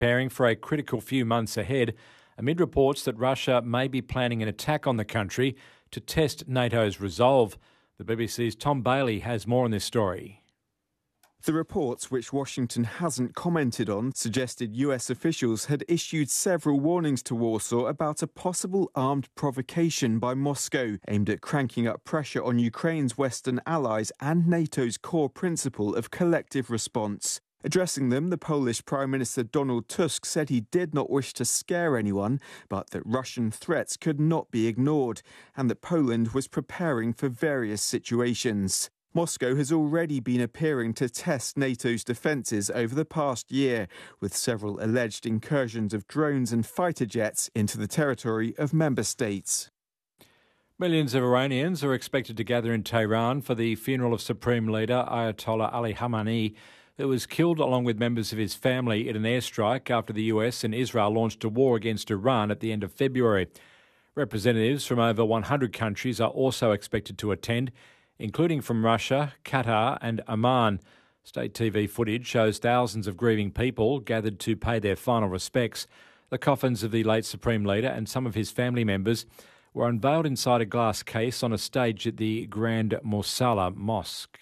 preparing for a critical few months ahead amid reports that Russia may be planning an attack on the country to test NATO's resolve. The BBC's Tom Bailey has more on this story. The reports, which Washington hasn't commented on, suggested US officials had issued several warnings to Warsaw about a possible armed provocation by Moscow aimed at cranking up pressure on Ukraine's Western allies and NATO's core principle of collective response. Addressing them, the Polish Prime Minister Donald Tusk said he did not wish to scare anyone, but that Russian threats could not be ignored, and that Poland was preparing for various situations. Moscow has already been appearing to test NATO's defences over the past year, with several alleged incursions of drones and fighter jets into the territory of member states. Millions of Iranians are expected to gather in Tehran for the funeral of Supreme Leader Ayatollah Ali Khamenei, who was killed along with members of his family in an airstrike after the US and Israel launched a war against Iran at the end of February. Representatives from over 100 countries are also expected to attend, including from Russia, Qatar and Oman. State TV footage shows thousands of grieving people gathered to pay their final respects. The coffins of the late Supreme Leader and some of his family members were unveiled inside a glass case on a stage at the Grand Mosalla Mosque.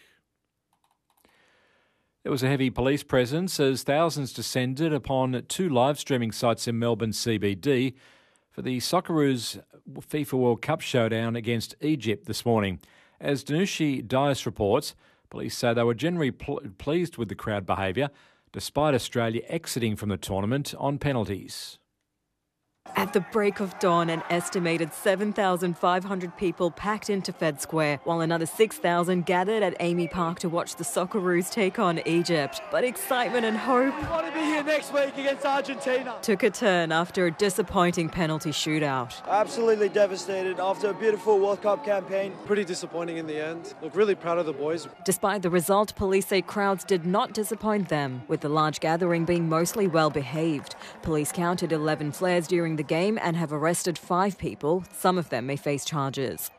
There was a heavy police presence as thousands descended upon two live streaming sites in Melbourne CBD for the Socceroos FIFA World Cup showdown against Egypt this morning. As Danushi Dias reports, police say they were generally pleased with the crowd behaviour, despite Australia exiting from the tournament on penalties. At the break of dawn, an estimated 7,500 people packed into Fed Square, while another 6,000 gathered at Amy Park to watch the Socceroos take on Egypt. But excitement and hope We want to be here next week against Argentina. took a turn after a disappointing penalty shootout. Absolutely devastated after a beautiful World Cup campaign. Pretty disappointing in the end. Look, really proud of the boys. Despite the result, police say crowds did not disappoint them, with the large gathering being mostly well behaved. Police counted 11 flares during the game and have arrested 5 people. Some of them may face charges.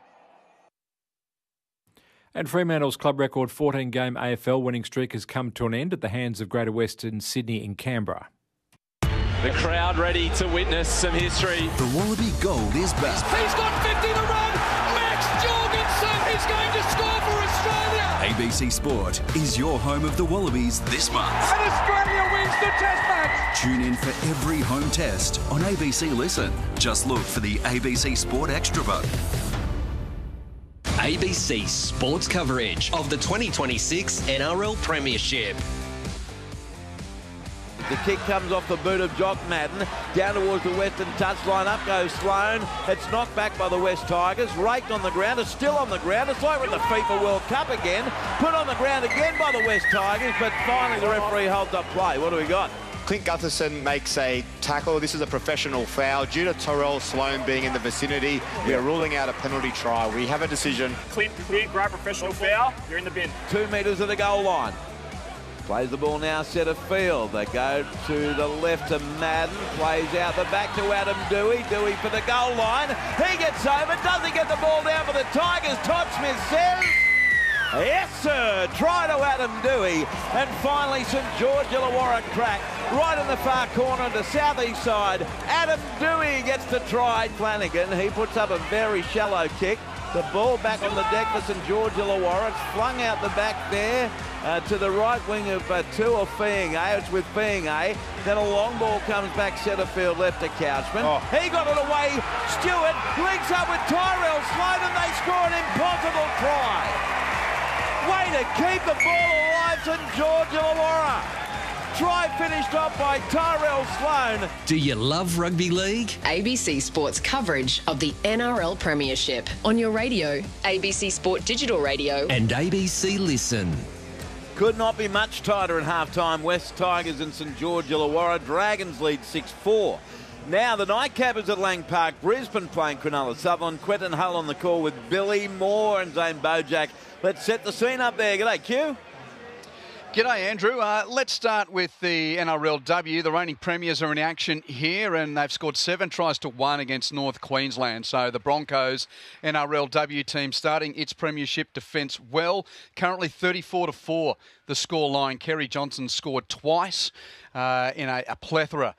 And Fremantle's club record 14-game AFL winning streak has come to an end at the hands of Greater Western Sydney in Canberra. The crowd ready to witness some history. The Wallaby Gold is back. He's got 50 to run. Max Jorgensen is going to score for Australia. ABC Sport is your home of the Wallabies this month. And Australia wins the Test match. Tune in for every home test on ABC Listen. Just look for the ABC Sport Extra button. ABC Sports coverage of the 2026 NRL Premiership. The kick comes off the boot of Jock Madden, down towards the western touchline. Up goes Sloane. It's knocked back by the West Tigers. Raked on the ground. It's still on the ground. It's like we're in the FIFA World Cup again. Put on the ground again by the West Tigers, but finally the referee holds up play. What do we got? Clint Gutherson makes a tackle. This is a professional foul. Due to Terrell Sloane being in the vicinity, we are ruling out a penalty try. We have a decision. Clint, great professional foul. You're in the bin. 2 metres of the goal line. Plays the ball now, centre field. They go to the left to Madden. Plays out the back to Adam Dewey. Dewey for the goal line. He gets over. Does he get the ball down for the Tigers? Todd Smith says, yes, sir. Try to Adam Dewey. And finally, St George Illawarra crack right in the far corner to southeast side. Adam Dewey gets the try. Flanagan, he puts up a very shallow kick. The ball back on the deck for St George Illawarra. It's flung out the back there to the right wing of Tuafeangai. It's with Feangai. Then a long ball comes back centre field left to Couchman. He got it away. Stewart links up with Tyrell Sloane and they score an impossible try. Way to keep the ball alive, St George Illawarra. Try finished off by Tyrell Sloane. Do you love rugby league? ABC Sports coverage of the NRL Premiership on your radio, ABC Sport Digital Radio and ABC Listen. Could not be much tighter at half-time. West Tigers and St George Illawarra. Dragons lead 6-4. Now the Nightcappers at Lang Park. Brisbane playing Cronulla Sutherland. Quentin Hull on the call with Billy Moore and Zane Bojack. Let's set the scene up there. G'day, Q. G'day, Andrew. Let's start with the NRLW. The reigning premiers are in action here, and they've scored 7 tries to 1 against North Queensland. So the Broncos NRLW team starting its premiership defence well. Currently 34-4 the scoreline. Kerry Johnson scored twice in a plethora